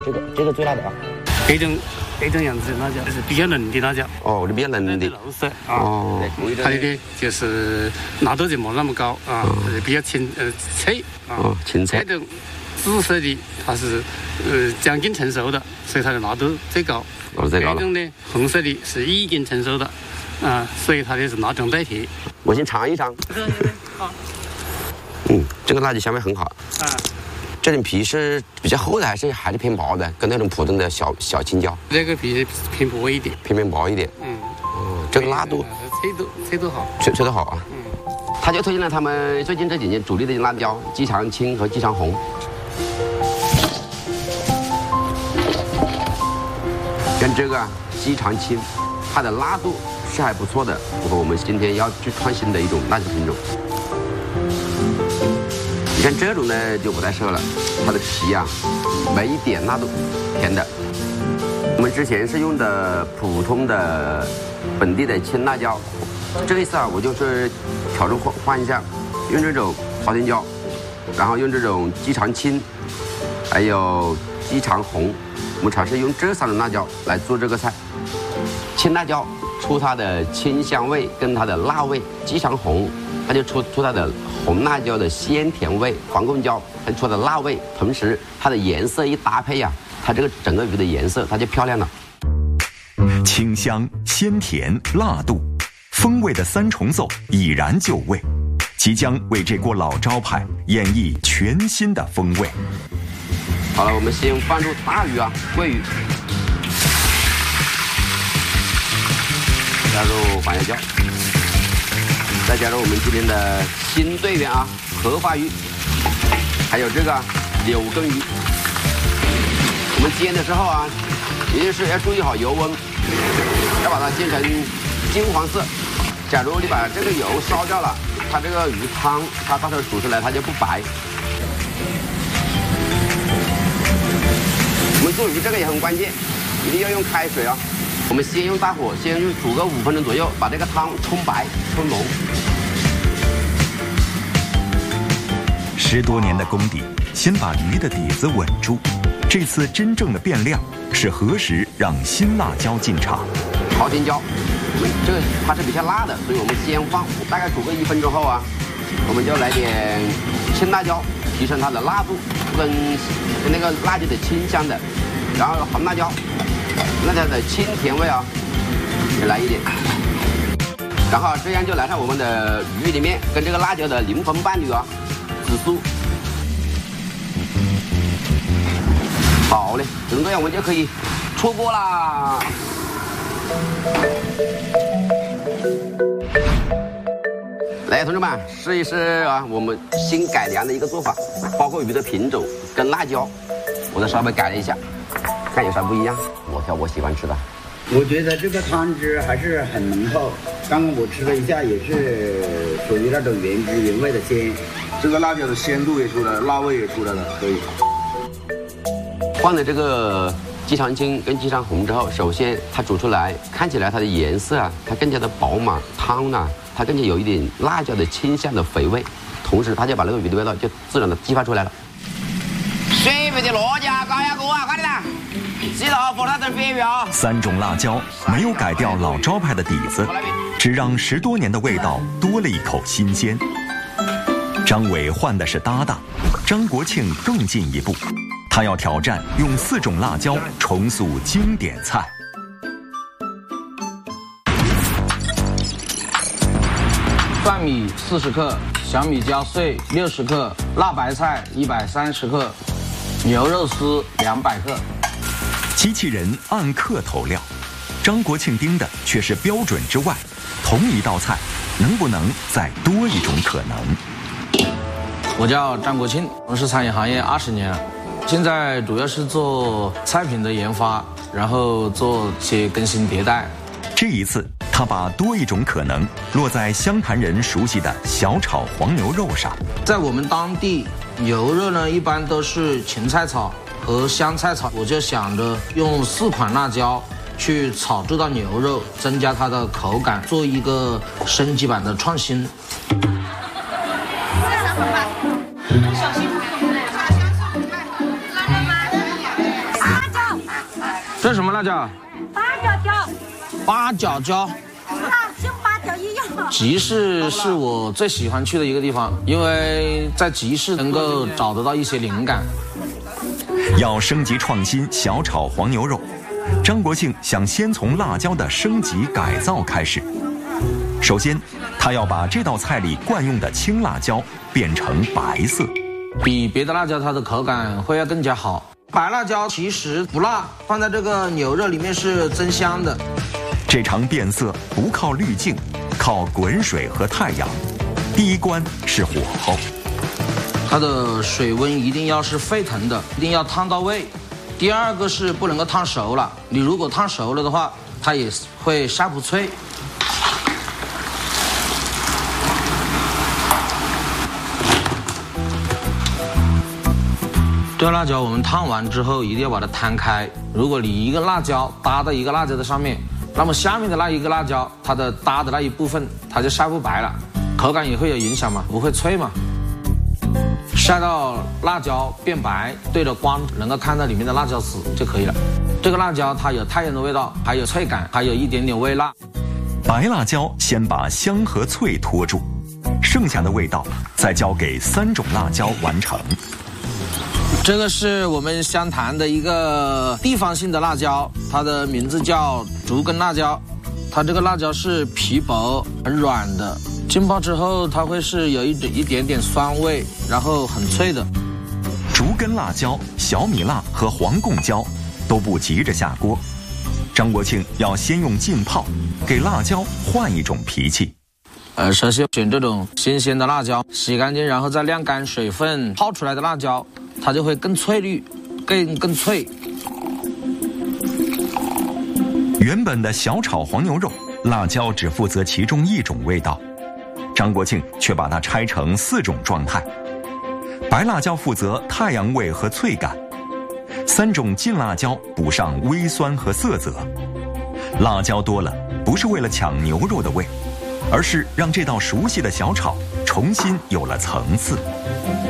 这个最辣的啊。 这种样子的辣椒就是比较嫩的辣椒。 哦，这比较嫩的。 肉色啊。哦。它的就是辣度就没那么高啊，比较脆啊。 哦，清脆。 这种紫色的它是将近成熟的，所以它的辣度最高。 最高了。 这种呢，红色的是已经成熟的啊，所以它的是辣中带甜。 我先尝一尝。 好。 这个辣椒香味很好。啊。这种皮是比较厚的，还是偏薄的？跟那种普通的小青椒， 这个皮偏薄一点， 偏薄一点。这个辣度， 脆度好， 脆度好啊。他就推荐了他们最近这几年主力的辣椒，鸡肠青和鸡肠红。跟这个鸡肠青，它的辣度是还不错的。不过我们今天要去创新的一种辣椒品种。你看这种呢就不太适合了，它的皮啊没一点辣度，甜的。我们之前是用的普通的本地的青辣椒，这一次啊我就是调整换一下，用这种朝天椒，然后用这种鸡肠青，还有鸡肠红，我们尝试用这3种辣椒来做这个菜。青辣椒出它的清香味跟它的辣味，鸡肠红它就出它的红辣椒的鲜甜味，黄贡椒它出它的辣味，同时它的颜色一搭配啊，它这个整个鱼的颜色它就漂亮了。 清香、鲜甜、辣度，风味的3重奏已然就位，即将为这锅老招牌演绎全新的风味。 好了，我们先放入大鱼啊，桂鱼，加入黄芽椒，再加入我们今天的新队员啊，荷花鱼，还有这个柳根鱼。我们煎的时候啊，一定是要注意好油温，要把它煎成金黄色。假如你把这个油烧掉了，它这个鱼汤它到时候煮出来它就不白。我们做鱼这个也很关键，一定要用开水啊。我们先用大火，先煮个5分钟左右，把这个汤冲白、冲浓。 10多年的功底，先把鱼的底子稳住。这次真正的变量是何时让新辣椒进场？ 朝天椒，这个它是比较辣的，所以我们先放，大概煮个1分钟后啊，我们就来点青辣椒，提升它的辣度跟那个辣椒的清香的，然后红辣椒，辣椒的清甜味啊，也来一点，然后这样就来上我们的鱼里面跟这个辣椒的灵魂伴侣啊，紫苏。好嘞，整这样我们就可以出锅啦。来，同志们试一试啊，我们新改良的一个做法，包括鱼的品种跟辣椒，我都稍微改了一下，看有啥不一样。我挑我喜欢吃的。 我觉得这个汤汁还是很浓厚，刚刚我吃了一下，也是属于那种原汁原味的鲜。 这个辣椒的鲜度也出来了，辣味也出来了，可以。 换了这个鸡肠青跟鸡肠红之后，首先它煮出来看起来它的颜色啊，它更加的饱满，汤呢它更加有一点辣椒的清香的肥味，同时它就把那个鱼的味道就自然的激发出来了。水肥的辣椒高压锅啊，快点啦！洗头放它等肥鱼啊 ！3种辣椒没有改掉老招牌的底子，只让10多年的味道多了一口新鲜。张伟换的是搭档，张国庆更进一步，他要挑战用4种辣椒重塑经典菜。 蒜米40克，小米椒碎60克，辣白菜130克，牛肉丝200克。 机器人按克投料，张国庆盯的却是标准之外，同一道菜能不能再多一种可能？ 我叫张国庆，从事餐饮行业20年了，现在主要是做菜品的研发，然后做些更新迭代。 这一次他把多一种可能落在湘潭人熟悉的小炒黄牛肉上。 在我们当地，牛肉呢一般都是芹菜炒和香菜炒，我就想着用4款辣椒去炒这道牛肉，增加它的口感，做一个升级版的创新。 这是什么辣椒？ 八角椒。 八角椒。 像八角一样。 集市是我最喜欢去的一个地方，因为在集市能够找得到一些灵感。 要升级创新小炒黄牛肉，张国庆想先从辣椒的升级改造开始。首先，他要把这道菜里惯用的青辣椒变成白色， 比别的辣椒它的口感会要更加好。白辣椒其实不辣，放在这个牛肉里面是增香的。 这场变色不靠滤镜，靠滚水和太阳。第一关是火候， 它的水温一定要是沸腾的，一定要烫到位。第二个是不能够烫熟了，你如果烫熟了的话，它也会下不脆。这辣椒我们烫完之后一定要把它摊开，如果你一个辣椒搭到一个辣椒的上面，那么下面的那一个辣椒它的搭的那一部分它就晒不白了，口感也会有影响嘛，不会脆嘛。晒到辣椒变白，对着光能够看到里面的辣椒籽就可以了。这个辣椒它有太阳的味道，还有脆感，还有一点点微辣。 白辣椒先把香和脆拖住，剩下的味道再交给3种辣椒完成。 这个是我们湘潭的一个地方性的辣椒，它的名字叫竹根辣椒。它这个辣椒是皮薄很软的，浸泡之后它会是有一点点酸味，然后很脆的。 竹根辣椒、小米辣和黄贡椒都不急着下锅，张国庆要先用浸泡给辣椒换一种脾气。 首先选这种新鲜的辣椒，洗干净，然后再晾干水分，泡出来的辣椒它就会更翠绿，更脆。 原本的小炒黄牛肉，辣椒只负责其中一种味道，张国庆却把它拆成4种状态。白辣椒负责太阳味和脆感，3种劲辣椒补上微酸和色泽。辣椒多了，不是为了抢牛肉的味，而是让这道熟悉的小炒重新有了层次。